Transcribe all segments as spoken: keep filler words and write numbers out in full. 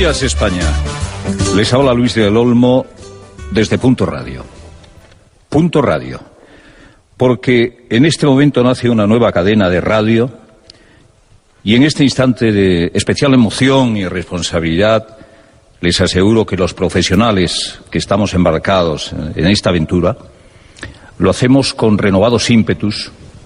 días, España. Les habla Luis del Olmo desde Punto Radio. Punto Radio. Porque en este momento nace una nueva cadena de radio y en este instante de especial emoción y responsabilidad les aseguro que los profesionales que estamos embarcados en esta aventura lo hacemos con renovados ímpetus,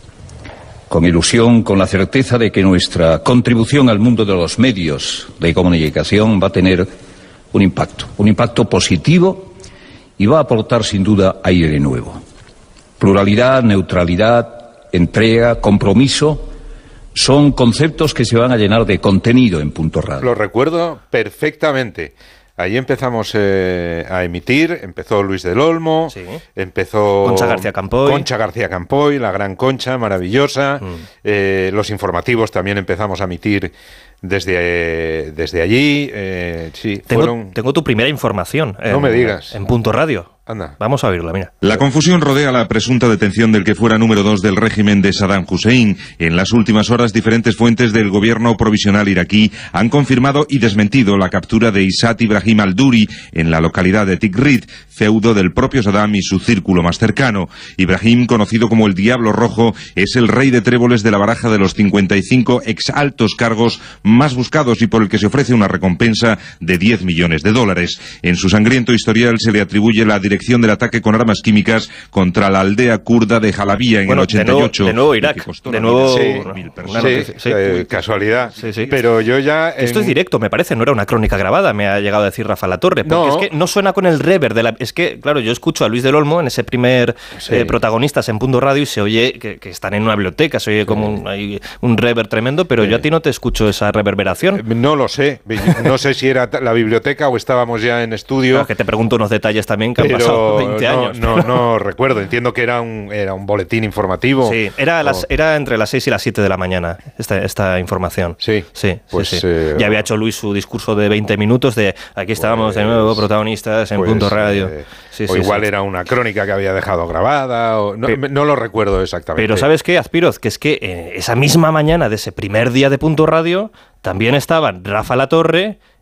con ilusión, con la certeza de que nuestra contribución al mundo de los medios de comunicación va a tener un impacto, un impacto positivo y va a aportar sin duda aire nuevo. Pluralidad, neutralidad, entrega, compromiso son conceptos que se van a llenar de contenido en Punto Radio. Lo recuerdo perfectamente. Ahí empezamos eh, a emitir, empezó Luis del Olmo, sí. empezó Concha García Campoy. Concha García Campoy, la gran Concha, maravillosa. Mm. Eh, los informativos también empezamos a emitir desde, eh, desde allí. Eh, sí, tengo, fueron... tengo tu primera información. No en, me digas. En Punto Radio. Anda. Vamos a oírla, mira. La confusión rodea la presunta detención del que fuera número dos del régimen de Saddam Hussein. En las últimas horas, diferentes fuentes del gobierno provisional iraquí han confirmado y desmentido la captura de Isat Ibrahim al-Duri en la localidad de Tikrit, feudo del propio Saddam y su círculo más cercano. Ibrahim, conocido como el Diablo Rojo, es el rey de tréboles de la baraja de los cincuenta y cinco ex altos cargos más buscados y por el que se ofrece una recompensa de diez millones de dólares. En su sangriento historial se le atribuye la dirección del ataque con armas químicas contra la aldea kurda de Jalabía en bueno, el ochenta y ocho. De nuevo, de nuevo Irak. De nuevo, sí, sí, sí, eh, casualidad. Sí, sí. Pero yo ya... En... Esto es directo, me parece, no era una crónica grabada, me ha llegado a decir Rafa Latorre. Porque no. es que no suena con el rever de la... Es que, claro, yo escucho a Luis del Olmo en ese primer sí. eh, Protagonistas en Punto Radio y se oye que, que están en una biblioteca, se oye sí. como un, hay un rever tremendo, pero sí. yo a ti no te escucho esa reverberación. No lo sé, no sé si era la biblioteca o estábamos ya en estudio. Claro, que te pregunto unos detalles también que pero han pasado veinte no, años. No, no recuerdo, entiendo que era un, era un boletín informativo. Sí, era, las, o... era entre las seis y las siete de la mañana esta, esta información. Sí, sí, pues, sí, sí. Eh, ya había hecho Luis su discurso de veinte minutos de aquí estábamos pues, de nuevo protagonistas en pues, Punto Radio. Eh, sí, o sí, igual sí. era una crónica que había dejado grabada, o, no, pero, no lo recuerdo exactamente. Pero ¿sabes qué, Azpiroz? Que es que eh, esa misma mañana de ese primer día de Punto Radio también estaban Rafa Latorre